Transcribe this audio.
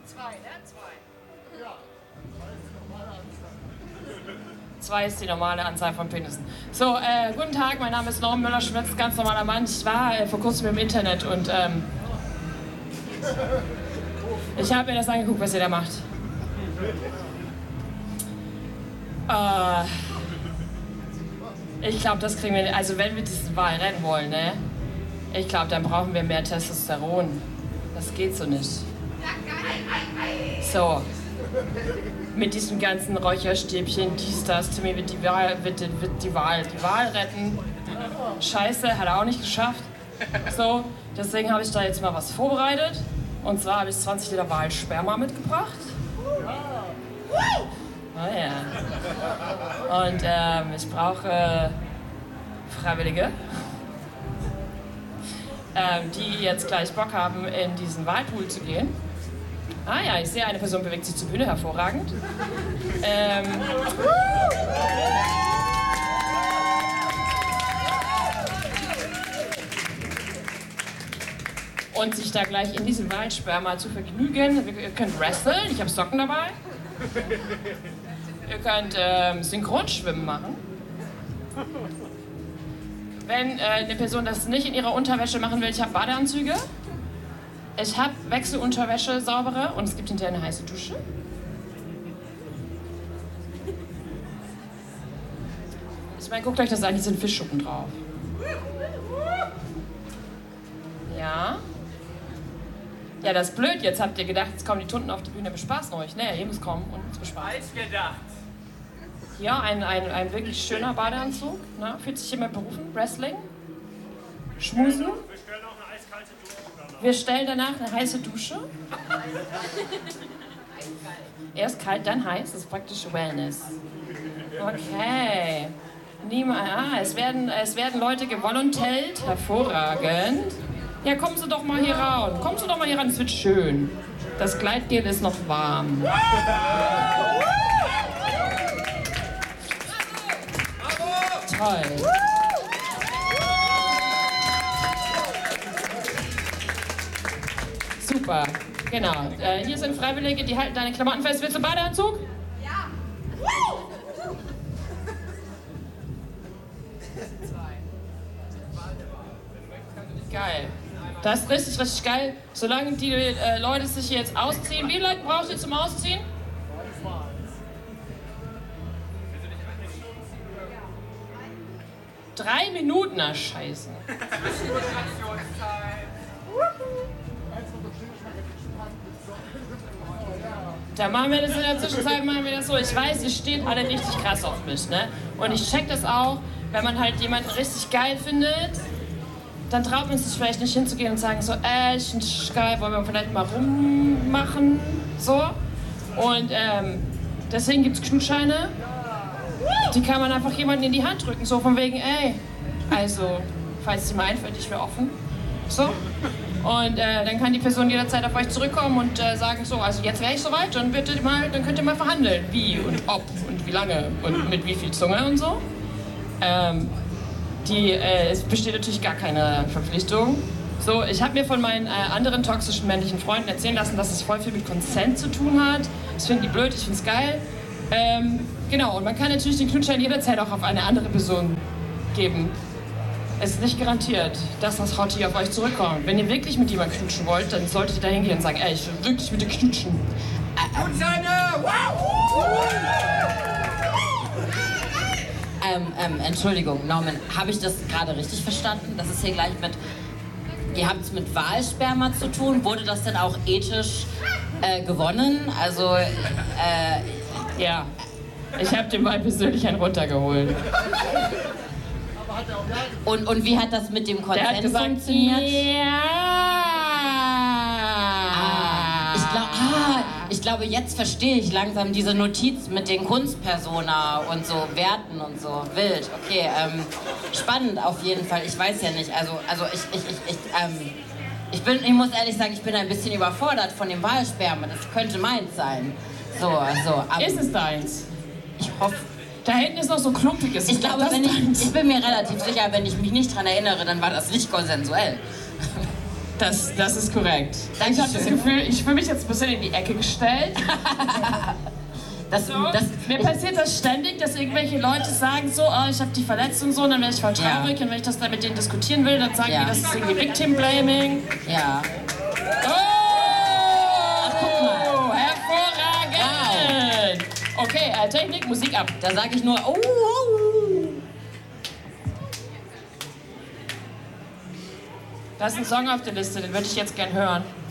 Zwei ist die normale Anzahl von Penissen. So, guten Tag, mein Name ist Norm Müller-Schmitz, ganz normaler Mann. Ich war vor kurzem im Internet und ich habe mir das angeguckt, was ihr da macht. Ich glaube, das kriegen wir, also wenn wir diesen Wahl rennen wollen, ne? Ich glaube, dann brauchen wir mehr Testosteron. Das geht so nicht. So. Mit diesem ganzen Räucherstäbchen, dies, das, Timmy wird die Wahl retten. Scheiße, hat er auch nicht geschafft. So, deswegen habe ich da jetzt mal was vorbereitet. Und zwar habe ich 20 Liter Wahlsperma mitgebracht. Oh ja. Und ich brauche Freiwillige, die jetzt gleich Bock haben, in diesen Wahlpool zu gehen. Ah ja, ich sehe, eine Person bewegt sich zur Bühne, hervorragend. Und sich da gleich in diesem Wahlsperma zu vergnügen. Ihr könnt wresteln, ich habe Socken dabei. Ihr könnt Synchronschwimmen machen. Wenn eine Person das nicht in ihrer Unterwäsche machen will, ich habe Badeanzüge. Ich habe Wechselunterwäsche, saubere, und es gibt hinterher eine heiße Dusche. Ich meine, guckt euch das an, hier sind Fischschuppen drauf. Ja. Ja, das ist blöd. Jetzt habt ihr gedacht, jetzt kommen die Tunden auf die Bühne, bespaßen euch. Ne, ihr müsst kommen und uns bespaßen. Falsch gedacht. Ja, ein wirklich schöner Badeanzug. Na, fühlt sich jemand berufen? Wrestling? Schmusen? Wir stellen auch eine eiskalte Dusche danach. Wir stellen danach eine heiße Dusche. Erst kalt, dann heiß. Das ist praktisch Wellness. Okay. Es werden Leute gewolontellt. Hervorragend. Ja, kommen Sie doch mal hier ran. Kommen Sie doch mal hier ran, es wird schön. Das Gleitgel ist noch warm. Toll. Super, genau. Hier sind Freiwillige, die halten deine Klamotten fest. Willst du einen Badeanzug? Ja. Geil. Das ist richtig, richtig geil. Solange die Leute sich hier jetzt ausziehen. Wie lange braucht ihr zum Ausziehen? 3 Minuten, na scheiße. Da machen wir das in der Zwischenzeit, machen wir das so. Ich weiß, ihr steht alle richtig krass auf mich, ne? Und ich check das auch, wenn man halt jemanden richtig geil findet, dann traut man sich vielleicht nicht hinzugehen und sagen so, ich finde geil, wollen wir vielleicht mal rummachen, so. Und deswegen gibt's Knutscheine, die kann man einfach jemandem in die Hand drücken, so von wegen, also, falls es dir mal einfällt, ich wäre offen, so. Und dann kann die Person jederzeit auf euch zurückkommen und sagen so, also jetzt wäre ich soweit, dann könnt ihr mal verhandeln, wie und ob und wie lange und mit wie viel Zunge und so. Es besteht natürlich gar keine Verpflichtung. So, ich habe mir von meinen anderen toxischen männlichen Freunden erzählen lassen, dass es voll viel mit Consent zu tun hat. Das finden die blöd, ich finde es geil. Genau, und man kann natürlich den Knutschein jederzeit auch auf eine andere Person geben. Es ist nicht garantiert, dass das Hottie auf euch zurückkommt. Wenn ihr wirklich mit jemandem knutschen wollt, dann solltet ihr da hingehen und sagen, ich will wirklich mit dir knutschen. Knutscheine! Entschuldigung, Norman, habe ich das gerade richtig verstanden? Das ist hier gleich mit, ihr habt es mit Wahlsperma zu tun. Wurde das denn auch ethisch gewonnen? Also, Ja, ich habe dem mal persönlich einen runtergeholt. Und wie hat das mit dem Der Konsens hat gesagt, funktioniert? ja. Ich glaube, jetzt verstehe ich langsam diese Notiz mit den Kunstpersona und so Werten und so. Wild, okay, spannend auf jeden Fall. Ich weiß ja nicht, ich muss ehrlich sagen, ich bin ein bisschen überfordert von dem Wahlsperma. Das könnte meins sein. Ist es deins? Ich hoffe. Da hinten ist noch so klumpiges. Ich glaube, ich bin mir relativ sicher, wenn ich mich nicht dran erinnere, dann war das nicht konsensuell. Das ist korrekt. Dankeschön. Ich habe das Gefühl, ich fühle mich jetzt ein bisschen in die Ecke gestellt. Mir passiert das ständig, dass irgendwelche Leute sagen so, oh, ich habe die verletzt und so, und dann werde ich voll traurig, und wenn ich das dann mit denen diskutieren will, dann sagen die, das ist irgendwie Victim Blaming. Ja. Oh! Ach, guck mal. Hervorragend! Wow. Okay, Technik, Musik ab. Da sage ich nur, oh. Da ist ein Song auf der Liste, den würde ich jetzt gern hören.